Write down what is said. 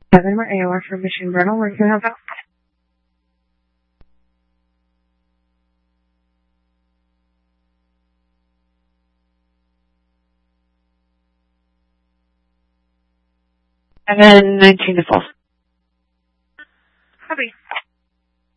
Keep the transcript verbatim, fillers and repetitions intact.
Kevin, we're A O R for Mission Brittle. Where can I help out? Seven nineteen to full. Copy.